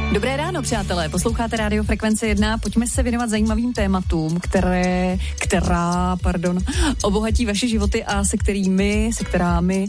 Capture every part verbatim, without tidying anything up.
Dobré ráno, přátelé, posloucháte Rádio Frekvence jedna, pojďme se věnovat zajímavým tématům, které, která, pardon, obohatí vaše životy a se kterými, se kterámi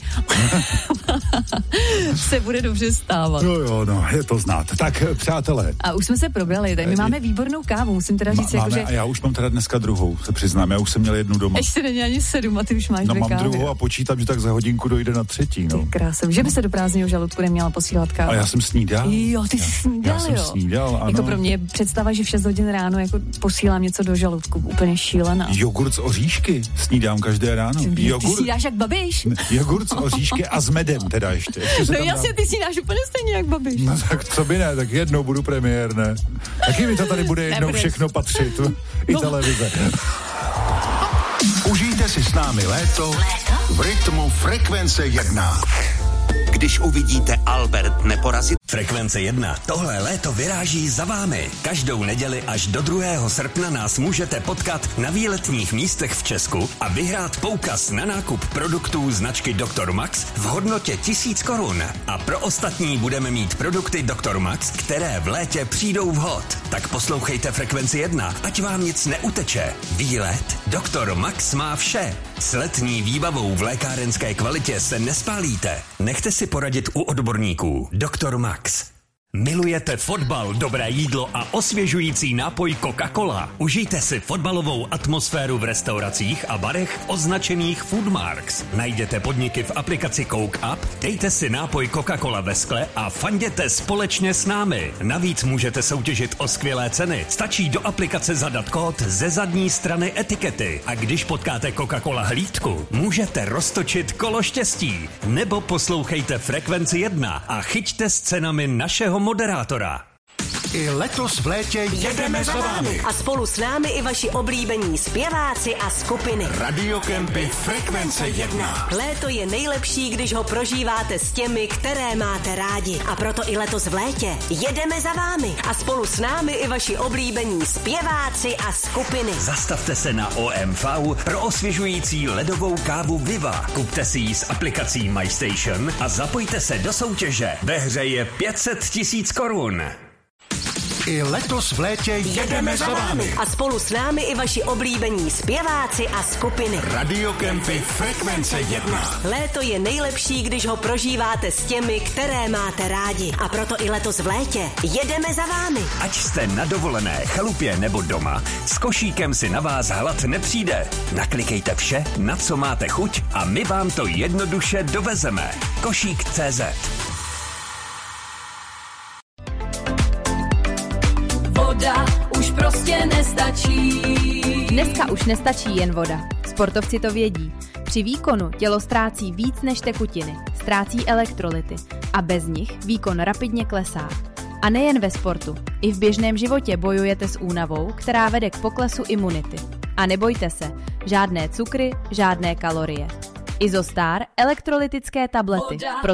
se bude dobře stávat. Jo, jo, no, je to znát. Tak, přátelé. A už jsme se probrali, tak my máme výbornou kávu, musím teda říct, Ma, jako, že... A já už mám teda dneska druhou, se přiznám, já už jsem měl jednu doma. Ještě není ani sedm a ty už máš no, dvě mám kávy. druhou a počítám, že tak za hodinku dojde na třetí, no. Krásně, že by se do prázdného žaludku neměla posílat káva. A já jsem snídal. Jo, ty jsi snídal, já jsem jo. snídal, ano. Jako pro mě je představa, že v šest hodin ráno jako posílám něco do žaludku, úplně šílená. Jogurt z oříšky snídám každé ráno. Ty, Jogurt, ty snídáš jak Babiš? Jogurt z oříšky a s medem teda ještě. ještě No jasně, ty snídáš úplně stejně jak Babiš. No tak co by ne, tak jednou budu premiér, ne? Taky mi to tady bude jednou Nebudeš. všechno patřit. I No. televize. Užijte si s námi léto v rytmu Frekvence jedna. Když uvidíte Albert neporazit. Frekvence jedna. Tohle léto vyráží za vámi. Každou neděli až do druhého srpna nás můžete potkat na výletních místech v Česku a vyhrát poukaz na nákup produktů značky doktor Max v hodnotě tisíc korun. A pro ostatní budeme mít produkty doktor Max, které v létě přijdou vhod. Tak poslouchejte Frekvenci jedna, ať vám nic neuteče. Výlet doktor Max má vše. S letní výbavou v lékárenské kvalitě se nespálíte. Nechte si poradit u odborníků. doktor Max. Milujete fotbal, dobré jídlo a osvěžující nápoj Coca-Cola? Užijte si fotbalovou atmosféru v restauracích a barech označených Foodmarks. Najděte podniky v aplikaci Coke Up, dejte si nápoj Coca-Cola ve skle a fanděte společně s námi. Navíc můžete soutěžit o skvělé ceny. Stačí do aplikace zadat kód ze zadní strany etikety. A když potkáte Coca-Cola hlídku, můžete roztočit kolo štěstí. Nebo poslouchejte Frekvenci jedna a chyťte s cenami našeho moderátora. I letos v létě jedeme za vámi. A spolu s námi i vaši oblíbení zpěváci a skupiny. Radiokempy Frekvence jedna. Léto je nejlepší, když ho prožíváte s těmi, které máte rádi. A proto i letos v létě jedeme za vámi. A spolu s námi i vaši oblíbení zpěváci a skupiny. Zastavte se na O M V pro osvěžující ledovou kávu Viva. Kupte si ji s aplikací MyStation a zapojte se do soutěže. Ve hře je pět set tisíc korun. I letos v létě jedeme za vámi. A spolu s námi i vaši oblíbení zpěváci a skupiny. Radiokempy Frekvence jedna. Léto je nejlepší, když ho prožíváte s těmi, které máte rádi. A proto i letos v létě jedeme za vámi. Ať jste na dovolené, chalupě nebo doma, s košíkem si na vás hlad nepřijde. Naklikejte vše, na co máte chuť a my vám to jednoduše dovezeme. Košík tečka cé zet. Voda už prostě nestačí. Dneska už nestačí jen voda. Sportovci to vědí. Při výkonu tělo ztrácí víc než tekutiny, ztrácí elektrolyty a bez nich výkon rapidně klesá. A nejen ve sportu, i v běžném životě bojujete s únavou, která vede k poklesu imunity. A nebojte se, žádné cukry, žádné kalorie. Izostar elektrolytické tablety.